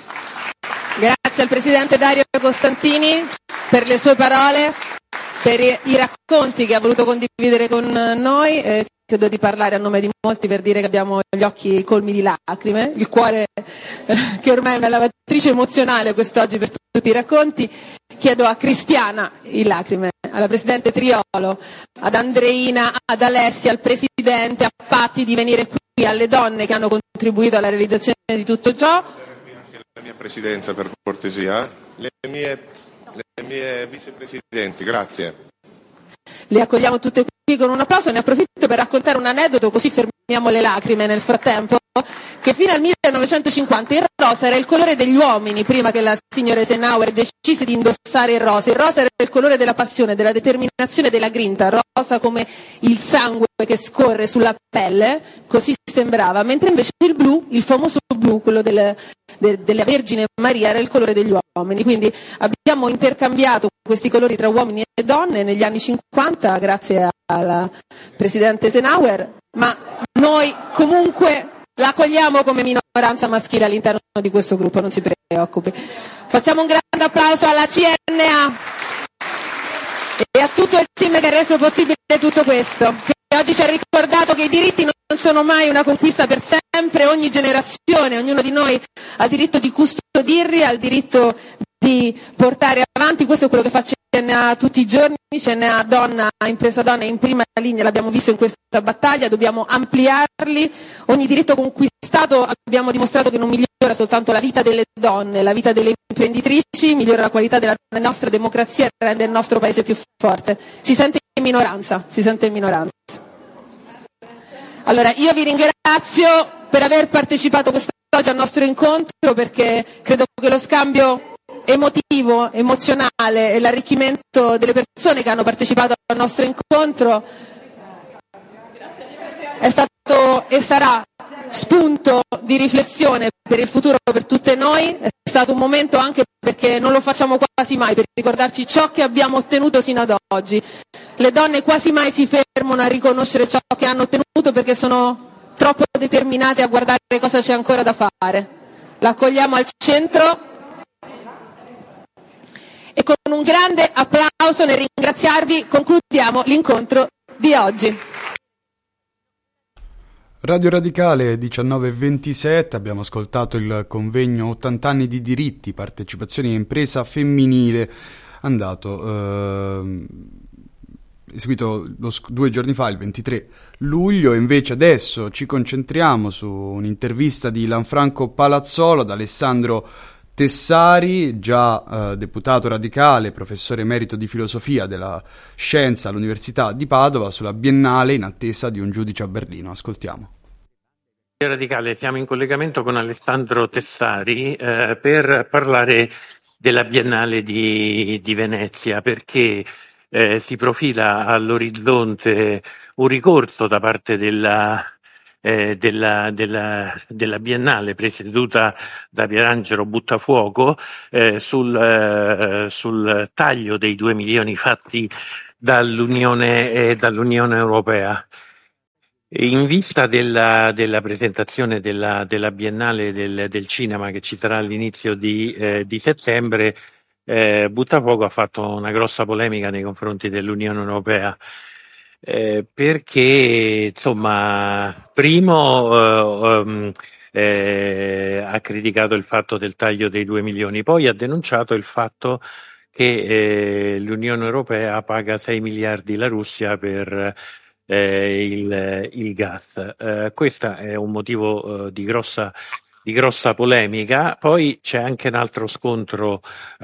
Grazie al Presidente Dario Costantini per le sue parole, per i racconti che ha voluto condividere con noi. Eh, credo di parlare a nome di molti per dire che abbiamo gli occhi colmi di lacrime, il cuore eh, che ormai è una lavatrice emozionale quest'oggi per tutti i racconti. Chiedo a Cristiana il lacrime, alla Presidente Triolo, ad Andreina, ad Alessia, al Presidente, a Patti di venire qui, alle donne che hanno contribuito alla realizzazione di tutto ciò. Anche la mia Presidenza, per cortesia, le mie, le mie vicepresidenti, grazie. Le accogliamo tutte qui con un applauso. Ne approfitto per raccontare un aneddoto, così fermiamo le lacrime nel frattempo, che fino al millenovecentocinquanta il rosa era il colore degli uomini, prima che la signora Eisenhower decise di indossare il rosa. Il rosa era il colore della passione, della determinazione, della grinta, rosa come il sangue che scorre sulla pelle, così sembrava, mentre invece il blu, il famoso blu, quello del, de, della Vergine Maria, era il colore degli uomini. Quindi abbiamo intercambiato questi colori tra uomini e donne negli anni cinquanta grazie alla Presidente Eisenhower, ma noi comunque la accogliamo come minoranza maschile all'interno di questo gruppo, non si preoccupi. Facciamo un grande applauso alla C N A e a tutto il team che ha reso possibile tutto questo, che oggi ci ha ricordato che i diritti non sono mai una conquista per sempre, ogni generazione, ognuno di noi ha diritto di custodirli, ha il diritto di portare avanti. Questo è quello che fa C N A tutti i giorni. C N A Donna, Impresa Donna in prima linea, l'abbiamo visto in questa battaglia, dobbiamo ampliarli. Ogni diritto conquistato abbiamo dimostrato che non migliora soltanto la vita delle donne, la vita delle imprenditrici, migliora la qualità della nostra democrazia e rende il nostro paese più forte. Si sente in minoranza, si sente in minoranza. Allora, io vi ringrazio per aver partecipato quest'oggi al nostro incontro, perché credo che lo scambio emotivo, emozionale e l'arricchimento delle persone che hanno partecipato al nostro incontro è stato e sarà spunto di riflessione per il futuro per tutte noi. È stato un momento anche perché non lo facciamo quasi mai, per ricordarci ciò che abbiamo ottenuto sino ad oggi. Le donne quasi mai si fermano a riconoscere ciò che hanno ottenuto perché sono troppo determinate a guardare cosa c'è ancora da fare. L'accogliamo al centro e con un grande applauso, nel ringraziarvi, concludiamo l'incontro di oggi. Radio Radicale diciannove e ventisette, abbiamo ascoltato il convegno ottanta anni di diritti, partecipazione e impresa femminile, andato, eh, eseguito lo, due giorni fa, il ventitré luglio. Invece adesso ci concentriamo su un'intervista di Lanfranco Palazzolo ad Alessandro Tessari, già eh, deputato radicale, professore emerito di filosofia della scienza all'Università di Padova, sulla Biennale in attesa di un giudice a Berlino. Ascoltiamo. Radicale, siamo in collegamento con Alessandro Tessari eh, per parlare della Biennale di, di Venezia, perché eh, si profila all'orizzonte un ricorso da parte della eh, della, della, della Biennale presieduta da Pierangelo Buttafuoco eh, sul, eh, sul taglio dei due milioni fatti dall'Unione, eh, dall'Unione Europea. In vista della, della presentazione della, della Biennale del, del Cinema che ci sarà all'inizio di, eh, di settembre, eh, Buttafuoco ha fatto una grossa polemica nei confronti dell'Unione Europea, eh, perché insomma, primo eh, um, eh, ha criticato il fatto del taglio dei due milioni, poi ha denunciato il fatto che eh, l'Unione Europea paga sei miliardi la Russia per eh, il, il gas. Eh, questo è un motivo eh, di grossa di grossa polemica. Poi c'è anche un altro scontro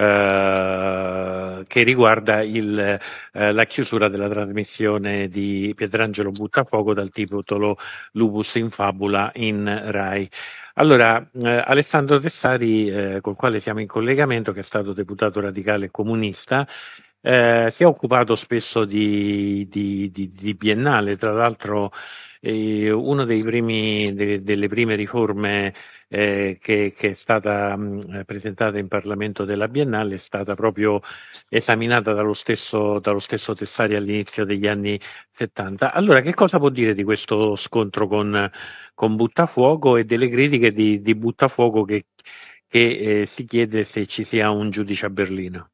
eh, che riguarda il, eh, la chiusura della trasmissione di Pietrangelo Buttafuoco dal titolo Lupus in Fabula in Rai. Allora, eh, Alessandro Tessari, eh, col quale siamo in collegamento, che è stato deputato radicale e comunista, eh, si è occupato spesso di, di, di, di Biennale. Tra l'altro eh, uno dei primi, de, delle prime riforme eh, che, che è stata mh, presentata in Parlamento della Biennale è stata proprio esaminata dallo stesso, dallo stesso Tessari all'inizio degli anni settanta. Allora, che cosa può dire di questo scontro con, con Buttafuoco e delle critiche di, di Buttafuoco che, che eh, si chiede se ci sia un giudice a Berlino?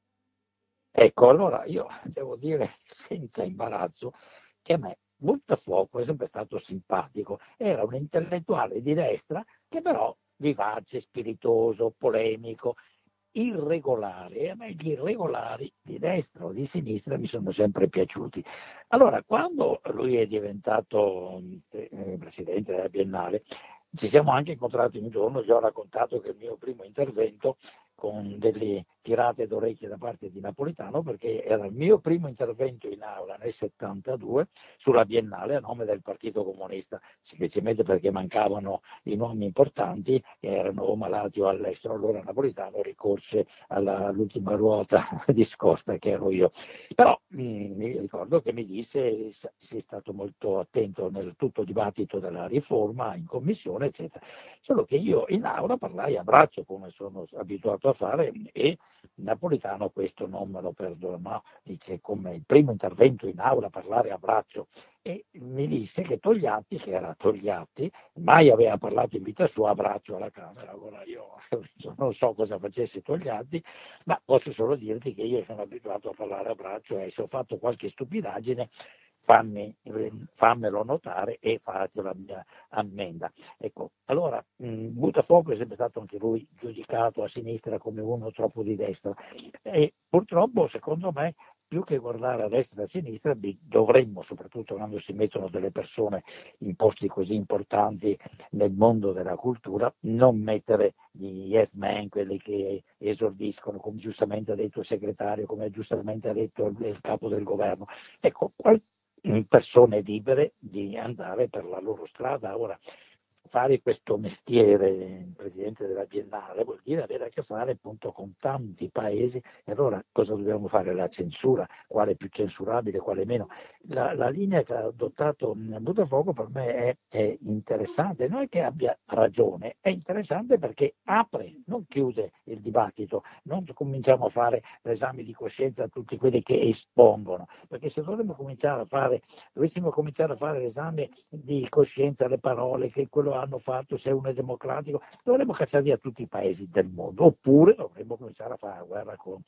Ecco, allora io devo dire senza imbarazzo che a me Buttafuoco è sempre stato simpatico, era un intellettuale di destra che però vivace, spiritoso, polemico, irregolare, e a me gli irregolari di destra o di sinistra mi sono sempre piaciuti. Allora, quando lui è diventato eh, presidente della Biennale, ci siamo anche incontrati un giorno, gli ho raccontato che il mio primo intervento con delle tirate d'orecchie da parte di Napolitano, perché era il mio primo intervento in aula nel settantadue sulla Biennale a nome del Partito Comunista, semplicemente perché mancavano i nomi importanti che erano o malati o all'estero. Allora Napolitano ricorse alla, all'ultima ruota di scorta che ero io. Però mh, mi ricordo che mi disse sei stato molto attento nel tutto dibattito della riforma in commissione, eccetera. Solo che io in aula parlai a braccio, come sono abituato a fare, e Napolitano questo non me lo perdonò, dice come il primo intervento in aula parlare a braccio, e mi disse che Togliatti, che era Togliatti, mai aveva parlato in vita sua a braccio alla Camera. Ora io non so cosa facesse Togliatti, ma posso solo dirti che io sono abituato a parlare a braccio e se ho fatto qualche stupidaggine Fammi, fammelo notare e faccio la mia ammenda. Ecco, allora mh, Buttafuoco è sempre stato anche lui giudicato a sinistra come uno troppo di destra e purtroppo secondo me più che guardare a destra e a sinistra dovremmo, soprattutto quando si mettono delle persone in posti così importanti nel mondo della cultura, non mettere gli yes man, quelli che esordiscono, come giustamente ha detto il segretario, come giustamente ha detto il, il capo del governo. Ecco, qual- persone libere di andare per la loro strada. Ora, fare questo mestiere, presidente della Biennale, vuol dire avere a che fare appunto con tanti paesi, e allora cosa dobbiamo fare? La censura, quale è più censurabile, quale meno. La, la linea che ha adottato Buttafuoco per me è, è interessante, non è che abbia ragione, è interessante perché apre, non chiude il dibattito, non cominciamo a fare l'esame di coscienza a tutti quelli che espongono, perché se dovremmo cominciare a fare, dovessimo cominciare a fare l'esame di coscienza, le parole che quello hanno fatto, se uno è democratico, dovremmo cacciare via tutti i paesi del mondo, oppure dovremmo cominciare a fare la guerra con,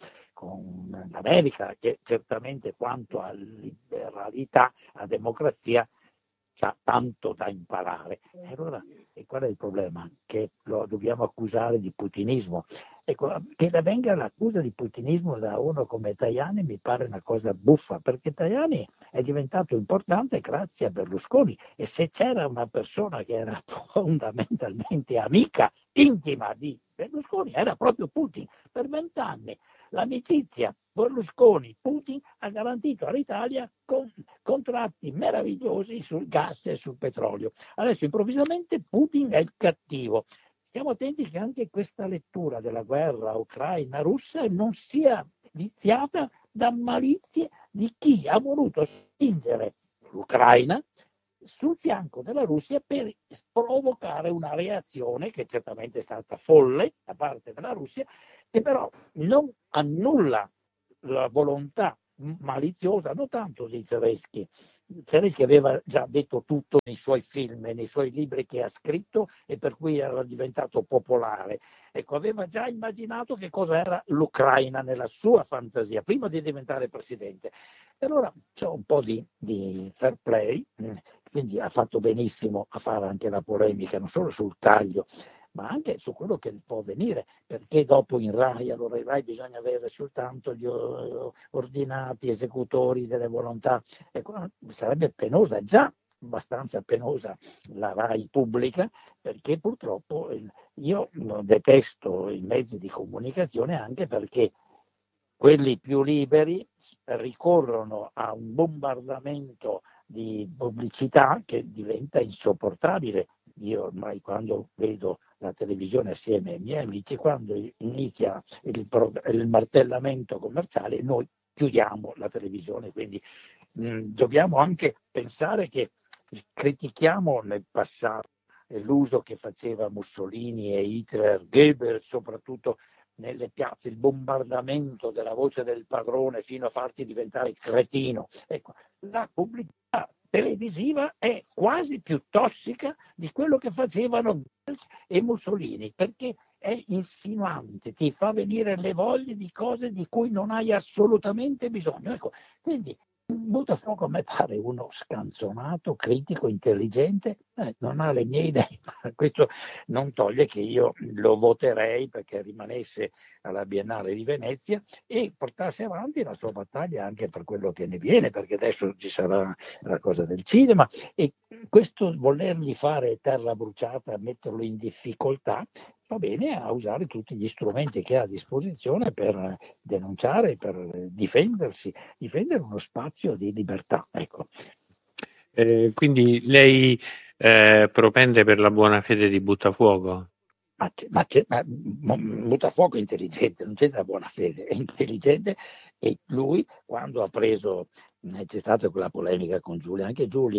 con l'America, che certamente quanto a liberalità, a democrazia, c'ha tanto da imparare. E allora, e qual è il problema? Che lo dobbiamo accusare di putinismo. Ecco, che ne venga l'accusa di putinismo da uno come Tajani mi pare una cosa buffa, perché Tajani è diventato importante grazie a Berlusconi, e se c'era una persona che era fondamentalmente amica, intima di Berlusconi, era proprio Putin. Per vent'anni l'amicizia Berlusconi-Putin ha garantito all'Italia con contratti meravigliosi sul gas e sul petrolio. Adesso improvvisamente Putin è il cattivo. Stiamo attenti che anche questa lettura della guerra ucraina-russa non sia viziata da malizie di chi ha voluto spingere l'Ucraina sul fianco della Russia per provocare una reazione che certamente è stata folle da parte della Russia, che però non annulla la volontà maliziosa non tanto dei tedeschi. Zelensky aveva già detto tutto nei suoi film e nei suoi libri che ha scritto e per cui era diventato popolare. Ecco, aveva già immaginato che cosa era l'Ucraina nella sua fantasia prima di diventare presidente. E allora c'è un po' di, di fair play, quindi ha fatto benissimo a fare anche la polemica non solo sul taglio ma anche su quello che può avvenire, perché dopo in Rai, allora in Rai bisogna avere soltanto gli ordinati esecutori delle volontà, ecco, sarebbe penosa, già abbastanza penosa la Rai pubblica, perché purtroppo io detesto i mezzi di comunicazione anche perché quelli più liberi ricorrono a un bombardamento di pubblicità che diventa insopportabile. Io ormai quando vedo la televisione assieme ai miei amici, quando inizia il, il martellamento commerciale, noi chiudiamo la televisione. Quindi mh, dobbiamo anche pensare che critichiamo nel passato l'uso che faceva Mussolini e Hitler, Goebbels soprattutto nelle piazze, il bombardamento della voce del padrone fino a farti diventare cretino. Ecco, la pubblicità televisiva è quasi più tossica di quello che facevano Goebbels e Mussolini, perché è insinuante, ti fa venire le voglie di cose di cui non hai assolutamente bisogno. Ecco, quindi Buttafuoco a me pare uno scanzonato, critico, intelligente, eh, non ha le mie idee, ma questo non toglie che io lo voterei perché rimanesse alla Biennale di Venezia e portasse avanti la sua battaglia anche per quello che ne viene, perché adesso ci sarà la cosa del cinema e questo volergli fare terra bruciata, metterlo in difficoltà, va bene a usare tutti gli strumenti che ha a disposizione per denunciare, per difendersi, difendere uno spazio di libertà. Ecco. Eh, quindi lei eh, propende per la buona fede di Buttafuoco? Ma, c'è, ma, c'è, ma Buttafuoco è intelligente, non c'entra buona fede, è intelligente e lui quando ha preso, c'è stata quella polemica con Giulia, anche Giulia,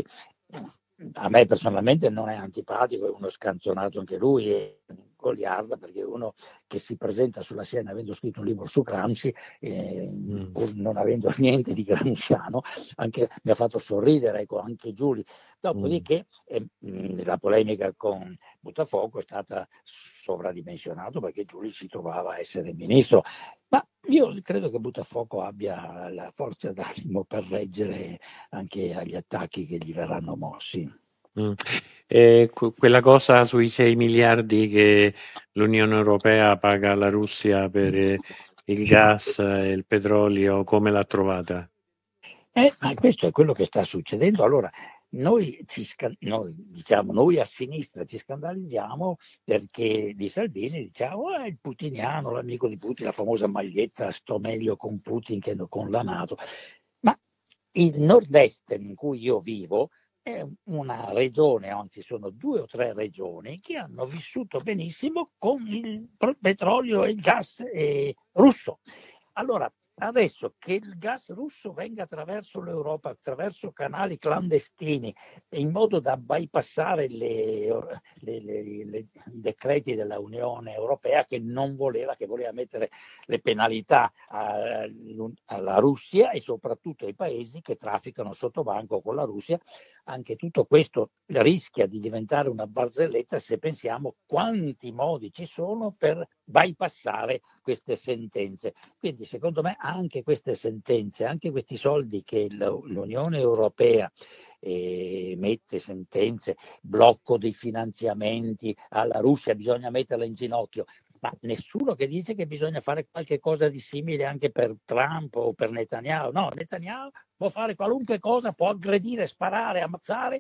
a me personalmente non è antipatico, è uno scanzonato anche lui, è goliarda perché è uno che si presenta sulla scena avendo scritto un libro su Gramsci, eh, mm. pur non avendo niente di gramsciano, anche, mi ha fatto sorridere, ecco, anche Giulia. Dopodiché eh, la polemica con Buttafuoco è stata sovradimensionata perché Giulia si trovava a essere ministro, ma io credo che Buttafuoco abbia la forza d'animo per reggere anche agli attacchi che gli verranno mossi. Mm. E quella cosa sui sei miliardi che l'Unione Europea paga alla Russia per il gas e il petrolio, come l'ha trovata? Eh, ma questo è quello che sta succedendo. Allora, noi, ci, noi, diciamo, noi a sinistra ci scandalizziamo perché di Salvini diciamo oh, è il putiniano, l'amico di Putin, la famosa maglietta sto meglio con Putin che con la NATO. Ma il nord-est in cui io vivo è una regione, anzi sono due o tre regioni che hanno vissuto benissimo con il petrolio e il gas eh, russo. Allora, adesso che il gas russo venga attraverso l'Europa, attraverso canali clandestini, in modo da bypassare le, le, le, le, i decreti della Unione Europea che non voleva, che voleva mettere le penalità a, alla Russia e soprattutto ai paesi che trafficano sotto banco con la Russia, anche tutto questo rischia di diventare una barzelletta se pensiamo quanti modi ci sono per bypassare queste sentenze. Quindi secondo me anche queste sentenze, anche questi soldi che l'Unione Europea eh, mette, sentenze, blocco dei finanziamenti alla Russia, bisogna metterla in ginocchio, ma nessuno che dice che bisogna fare qualche cosa di simile anche per Trump o per Netanyahu. No, Netanyahu può fare qualunque cosa, può aggredire, sparare, ammazzare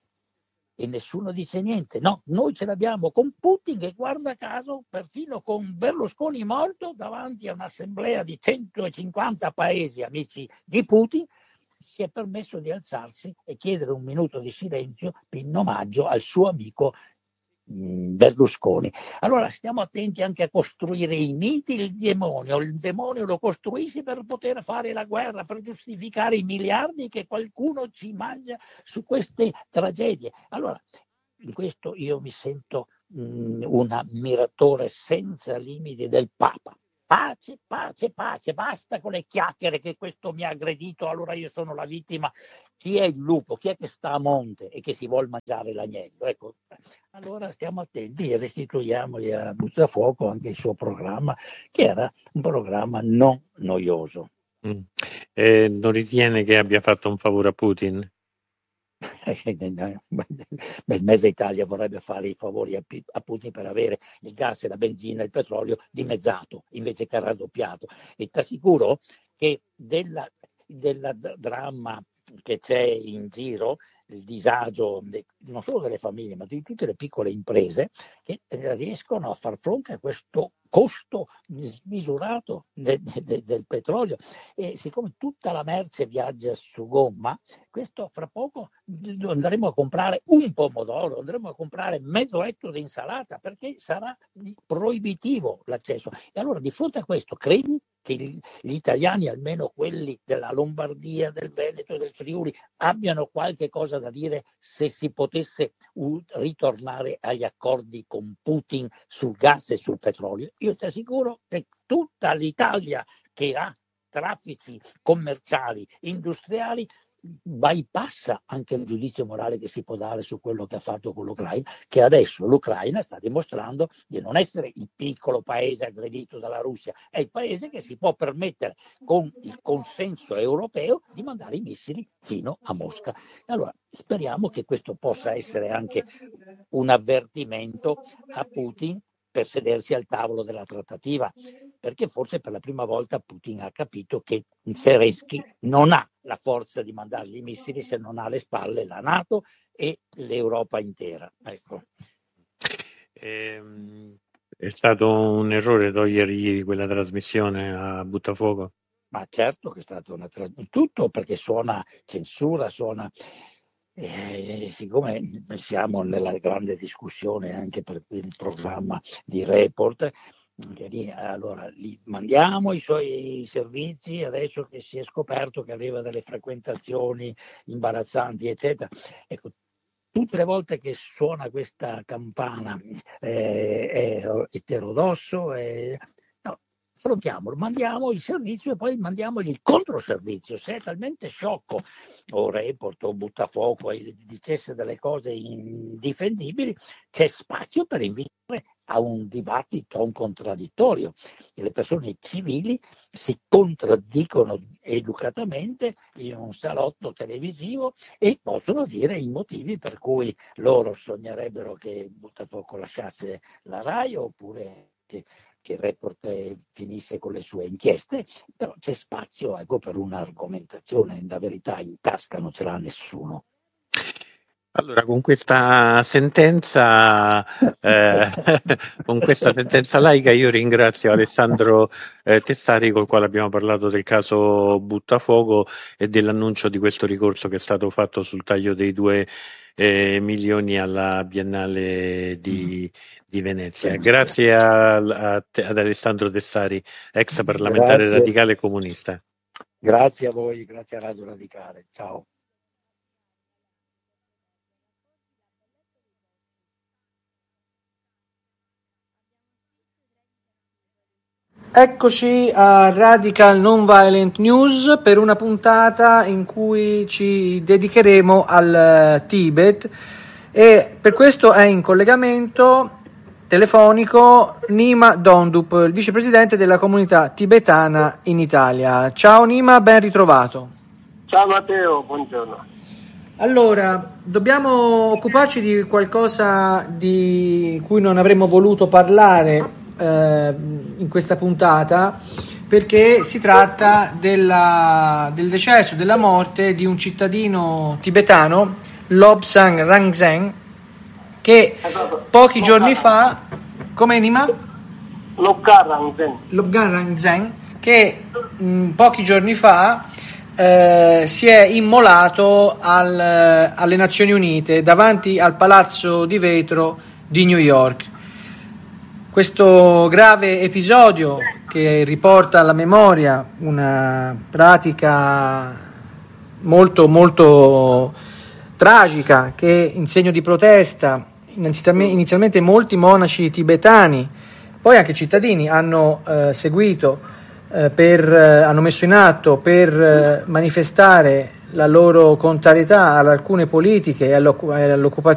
e nessuno dice niente. No, noi ce l'abbiamo con Putin che guarda caso perfino con Berlusconi morto davanti a un'assemblea di centocinquanta paesi amici di Putin si è permesso di alzarsi e chiedere un minuto di silenzio in omaggio al suo amico Berlusconi. Allora stiamo attenti anche a costruire i miti, il demonio. Il demonio lo costruisci per poter fare la guerra, per giustificare i miliardi che qualcuno ci mangia su queste tragedie. Allora, in questo io mi sento mh, un ammiratore senza limiti del Papa. Pace, pace, pace, basta con le chiacchiere che questo mi ha aggredito, allora io sono la vittima. Chi è il lupo? Chi è che sta a monte e che si vuol mangiare l'agnello? Ecco, allora stiamo attenti e restituiamogli a Buzzafuoco anche il suo programma, che era un programma non noioso. Mm. Eh, non ritiene che abbia fatto un favore a Putin? Bel mese Italia vorrebbe fare i favori a, a Putin per avere il gas, la benzina e il petrolio dimezzato invece che raddoppiato. E ti assicuro che della, della dramma che c'è in giro, il disagio non solo delle famiglie ma di tutte le piccole imprese che riescono a far fronte a questo costo smisurato de, de, del petrolio, e siccome tutta la merce viaggia su gomma, questo fra poco andremo a comprare un pomodoro, andremo a comprare mezzo etto di insalata perché sarà proibitivo l'accesso. E allora di fronte a questo credi che gli italiani, almeno quelli della Lombardia, del Veneto, del Friuli, abbiano qualche cosa da dire se si potesse ritornare agli accordi con Putin sul gas e sul petrolio? Io ti assicuro che tutta l'Italia che ha traffici commerciali, industriali, bypassa anche il giudizio morale che si può dare su quello che ha fatto con l'Ucraina, che adesso l'Ucraina sta dimostrando di non essere il piccolo paese aggredito dalla Russia, è il paese che si può permettere con il consenso europeo di mandare i missili fino a Mosca. E allora speriamo che questo possa essere anche un avvertimento a Putin per sedersi al tavolo della trattativa, perché forse per la prima volta Putin ha capito che Zelensky non ha la forza di mandargli i missili se non ha alle spalle la NATO e l'Europa intera. Ecco. Ehm, è stato un errore togliergli quella trasmissione a Buttafuoco? Ma certo che è stato una tra... tutto perché suona censura, suona... Eh, siccome siamo nella grande discussione anche per il programma di Report, allora li mandiamo i suoi servizi adesso che si è scoperto che aveva delle frequentazioni imbarazzanti eccetera. Ecco, tutte le volte che suona questa campana eh, è eterodosso, è... affrontiamolo, mandiamo il servizio e poi mandiamogli il controservizio. Se è talmente sciocco o Report o Buttafuoco e dicesse delle cose indifendibili, c'è spazio per invitare a un dibattito, a un contraddittorio. E le persone civili si contraddicono educatamente in un salotto televisivo e possono dire i motivi per cui loro sognerebbero che Buttafuoco lasciasse la RAI oppure che che il Report finisse con le sue inchieste, però c'è spazio ecco, per un'argomentazione, la verità in tasca non ce l'ha nessuno. Allora, con questa sentenza, eh, con questa sentenza laica, io ringrazio Alessandro eh, Tessari, col quale abbiamo parlato del caso Buttafuoco e dell'annuncio di questo ricorso che è stato fatto sul taglio dei due eh, milioni alla Biennale di, di Venezia. Grazie a, a, ad Alessandro Tessari, ex parlamentare Grazie. radicale comunista. Grazie a voi, grazie a Radio Radicale. Ciao. Eccoci a Radical Nonviolent News per una puntata in cui ci dedicheremo al Tibet e per questo è in collegamento telefonico Nima Dondup, il vicepresidente della comunità tibetana in Italia. Ciao Nima, ben ritrovato. Ciao Matteo, buongiorno. Allora, dobbiamo occuparci di qualcosa di cui non avremmo voluto parlare in questa puntata perché si tratta della, del decesso, della morte di un cittadino tibetano, Lobsang Rangzeng, che pochi giorni fa, come Nima? Lobsang Rangzeng. Lobsang Rangzeng, che mh, pochi giorni fa eh, si è immolato al, alle Nazioni Unite davanti al Palazzo di Vetro di New York. Questo grave episodio che riporta alla memoria una pratica molto molto tragica che in segno di protesta inizialmente molti monaci tibetani, poi anche cittadini hanno eh, seguito, eh, per, eh, hanno messo in atto per eh, manifestare la loro contrarietà ad alcune politiche e all'occupazione